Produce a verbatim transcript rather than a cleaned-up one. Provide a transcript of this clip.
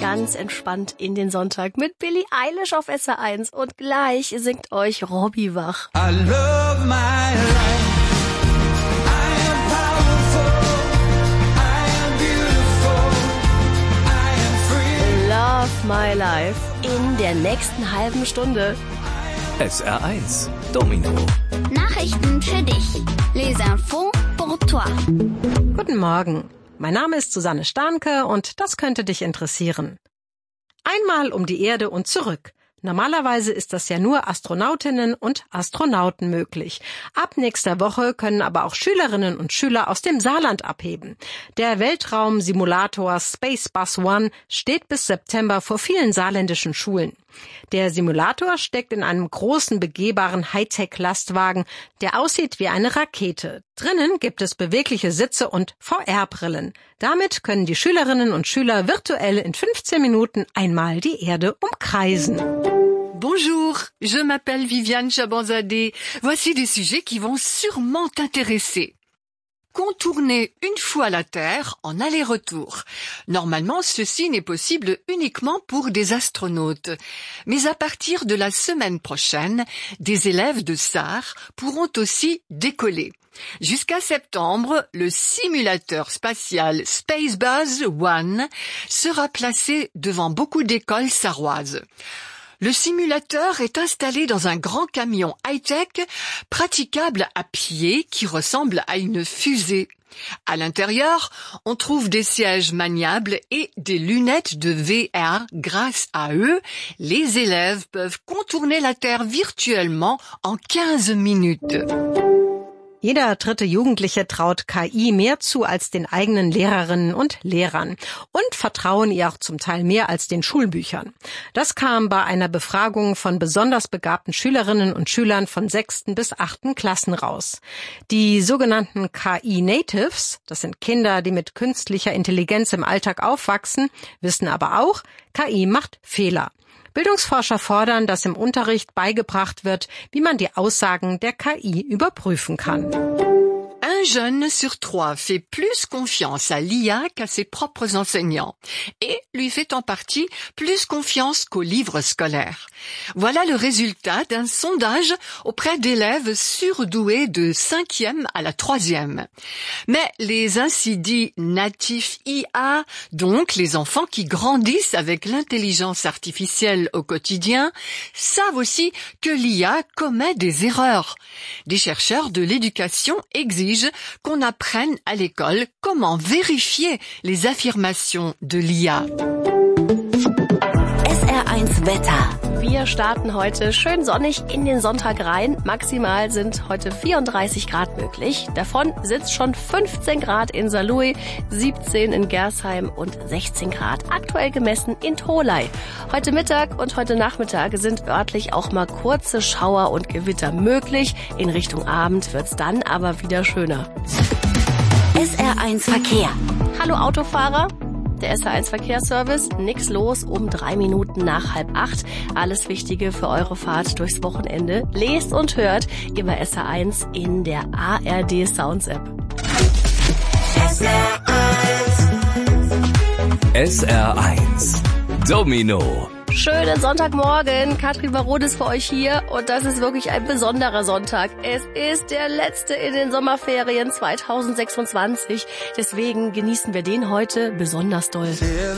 ganz entspannt in den Sonntag mit Billie Eilish auf S R eins und gleich singt euch Robbie wach. I love my life. I am powerful. I am beautiful. I am free. Love my life in der nächsten halben Stunde. S R eins Domino. Nachrichten für dich. Les infos pour toi. Guten Morgen. Mein Name ist Susanne Starnke und das könnte dich interessieren. Einmal um die Erde und zurück. Normalerweise ist das ja nur Astronautinnen und Astronauten möglich. Ab nächster Woche können aber auch Schülerinnen und Schüler aus dem Saarland abheben. Der Weltraumsimulator Space Bus One steht bis September vor vielen saarländischen Schulen. Der Simulator steckt in einem großen, begehbaren Hightech-Lastwagen, der aussieht wie eine Rakete. Drinnen gibt es bewegliche Sitze und V R-Brillen. Damit können die Schülerinnen und Schüler virtuell in fünfzehn Minuten einmal die Erde umkreisen. Bonjour, je m'appelle Viviane Chabanzadeh. Voici des sujets qui vont sûrement t'intéresser. Contourner une fois la Terre en aller-retour. Normalement, ceci n'est possible uniquement pour des astronautes. Mais à partir de la semaine prochaine, des élèves de S A R pourront aussi décoller. Jusqu'à septembre, le simulateur spatial Space Bus One sera placé devant beaucoup d'écoles sarroises. Le simulateur est installé dans un grand camion high-tech praticable à pied qui ressemble à une fusée. À l'intérieur, on trouve des sièges maniables et des lunettes de V R. Grâce à eux, les élèves peuvent contourner la Terre virtuellement en quinze minutes. Jeder dritte Jugendliche traut K I mehr zu als den eigenen Lehrerinnen und Lehrern und vertrauen ihr auch zum Teil mehr als den Schulbüchern. Das kam bei einer Befragung von besonders begabten Schülerinnen und Schülern von sechsten bis achten Klassen raus. Die sogenannten K I-Natives, das sind Kinder, die mit künstlicher Intelligenz im Alltag aufwachsen, wissen aber auch, K I macht Fehler. Bildungsforscher fordern, dass im Unterricht beigebracht wird, wie man die Aussagen der K I überprüfen kann. Un jeune sur trois fait plus confiance à l'I A qu'à ses propres enseignants et lui fait en partie plus confiance qu'aux livres scolaires. Voilà le résultat d'un sondage auprès d'élèves surdoués de cinquième à la troisième. Mais les ainsi dits natifs I A, donc les enfants qui grandissent avec l'intelligence artificielle au quotidien, savent aussi que l'I A commet des erreurs. Des chercheurs de l'éducation exigent qu'on apprenne à l'école comment vérifier les affirmations de l'I A. S R eins Wetter. Wir starten heute schön sonnig in den Sonntag rein. Maximal sind heute vierunddreißig Grad möglich. Davon sitzt schon fünfzehn Grad in Saarlouis, siebzehn in Gersheim und sechzehn Grad aktuell gemessen in Tholey. Heute Mittag und heute Nachmittag sind örtlich auch mal kurze Schauer und Gewitter möglich. In Richtung Abend wird's dann aber wieder schöner. S R eins Verkehr. Hallo Autofahrer. Der S R eins Verkehrsservice, nix los um drei Minuten nach halb acht. Alles Wichtige für eure Fahrt durchs Wochenende. Lest und hört über S R eins in der A R D Sounds App. S R eins. S R eins Domino. Schönen Sonntagmorgen, Katrin Baroth ist für euch hier und das ist wirklich ein besonderer Sonntag. Es ist der letzte in den Sommerferien zweitausendsechsundzwanzig, deswegen genießen wir den heute besonders doll.